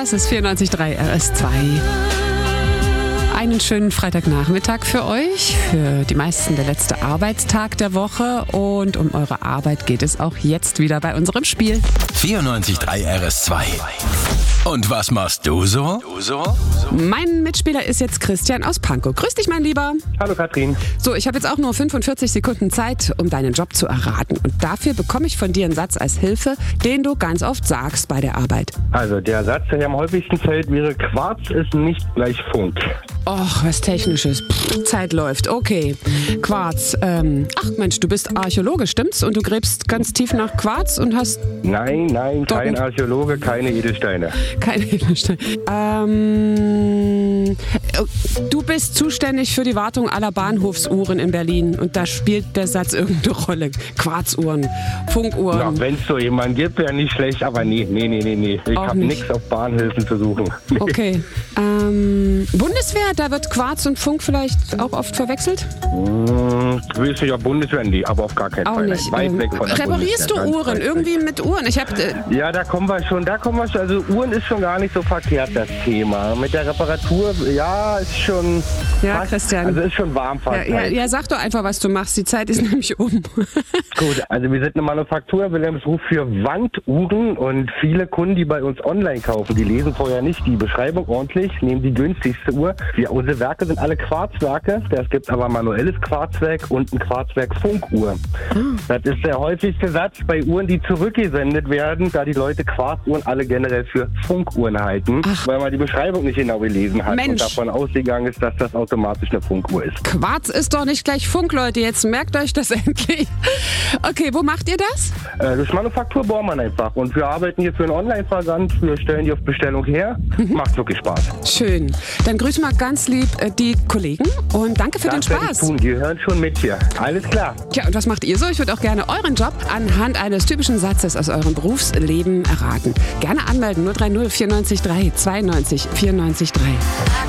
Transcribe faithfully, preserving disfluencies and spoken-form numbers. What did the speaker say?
Das ist vierundneunzig Komma drei R S zwei. Einen schönen Freitagnachmittag für euch. Für die meisten der letzte Arbeitstag der Woche. Und um eure Arbeit geht es auch jetzt wieder bei unserem Spiel. vierundneunzig Komma drei R S zwei. Und was machst du so? Du so? Mein Mitspieler ist jetzt Christian aus Pankow. Grüß dich, mein Lieber. Hallo Katrin. So, ich habe jetzt auch nur fünfundvierzig Sekunden Zeit, um deinen Job zu erraten. Und dafür bekomme ich von dir einen Satz als Hilfe, den du ganz oft sagst bei der Arbeit. Also der Satz, der hier am häufigsten fällt, wäre: Quarz ist nicht gleich Funk. Och, was Technisches. Pff, Zeit läuft. Okay. Quarz. Ähm, ach Mensch, du bist Archäologe, stimmt's? Und du gräbst ganz tief nach Quarz und hast... Nein, nein, Doch kein nicht. Archäologe, keine Edelsteine. Keine Edelsteine. Ähm, du bist zuständig für die Wartung aller Bahnhofsuhren in Berlin. Und da spielt der Satz irgendeine Rolle. Quarzuhren, Funkuhren. Ja, wenn es so jemanden gibt, wäre nicht schlecht, aber nee, nee, nee, nee, nee. Ich Auch habe nicht. nichts auf Bahnhöfen zu suchen. Okay. Ähm, Bundeswehr, da wird Quarz und Funk vielleicht auch oft verwechselt? Hm, ich weiß nicht, ob Bundeswehr, nee, aber auf gar keinen Auch Fall. nicht. Nein, weit Ähm, weg von der reparierst du Bundeswehr, ganz Uhren? weit Irgendwie weg. mit Uhren? Ich habe... Äh, Ja, da kommen wir schon, da kommen wir schon. Also Uhren ist schon gar nicht so verkehrt, das Thema. Mit der Reparatur, ja, ist schon... Ja, fast, Christian. Also ist schon warm fast. ja, ja, halt. ja, sag doch einfach, was du machst. Die Zeit ist nämlich um. Gut, also wir sind eine Manufaktur, Wilhelmsruh für Wanduhren, und viele Kunden, die bei uns online kaufen, die lesen vorher nicht die Beschreibung ordentlich, nehmen die günstigste Uhr. Wir, unsere Werke sind alle Quarzwerke, es gibt aber manuelles Quarzwerk und ein Quarzwerk Funkuhr. Das ist der häufigste Satz bei Uhren, die zurückgesendet werden, da die Leute Quarzuhren alle generell für Funkuhren halten, Ach. weil man die Beschreibung nicht genau gelesen hat Mensch. und davon ausgegangen ist, dass das automatisch eine Funkuhr ist. Quarz ist doch nicht gleich Funk, Leute. Jetzt merkt euch das endlich. Okay, wo macht ihr das? Äh, das ist Manufaktur Bormann einfach. Und wir arbeiten hier für einen Online-Versand. Wir stellen die auf Bestellung her. Macht wirklich Spaß. Schön. Dann grüß mal ganz lieb äh, die Kollegen und danke für Das den werde ich Spaß. tun. Die hören schon mit hier. Alles klar. Tja, und was macht ihr so? Ich würde auch gerne euren Job anhand eines typischen Satzes aus eurem Berufsleben erraten. Gerne anmelden. null drei null vierundneunzig drei zweiundneunzig vierundneunzig drei.